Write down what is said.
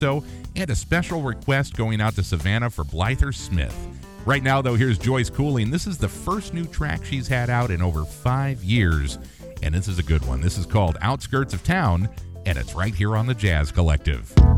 and a special request going out to Savannah for Blyther Smith. Right now, though, here's Joyce Cooling. This is the first new track she's had out in over 5 years, and this is a good one. This is called Outskirts of Town, and it's right here on the Jazz Collective.